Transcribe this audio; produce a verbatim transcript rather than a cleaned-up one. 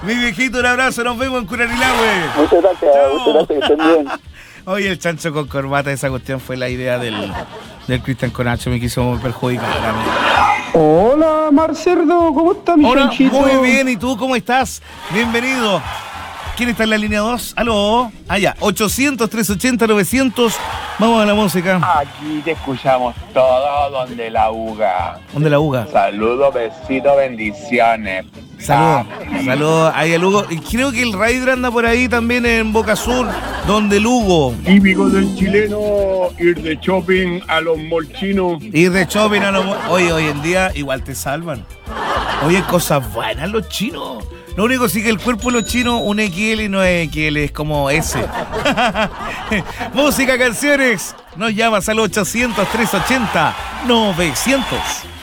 Mi viejito, un abrazo, nos vemos en Curarilahue. Muchas gracias, Chao. muchas gracias, que estén bien. Oye, el chancho con corbata, esa cuestión fue la idea del, del Cristian Conacho, me quiso perjudicar a mí. Hola, Marcerdo, ¿cómo está mi Hola, chanchito? muy bien, ¿y tú cómo estás? Bienvenido. ¿Quién está en la línea dos? ¿Aló? Ah, ya, ochocientos, trescientos ochenta, novecientos. Vamos a la música. Aquí te escuchamos todo donde la uga. ¿Dónde la uga? Saludos, besitos, bendiciones. Saludos, saludos ahí al Hugo. Y creo que el Raider anda por ahí también en Boca Sur, donde el Hugo. Típico del chileno, ir de shopping a los molchinos. Ir de shopping a los... Oye, hoy en día igual te salvan. Oye, cosas buenas los chinos. Lo único sí que el cuerpo de los chinos, un equis ele no es equis ele, es como S. Música, canciones. Nos llamas al ochocientos, trescientos ochenta, novecientos.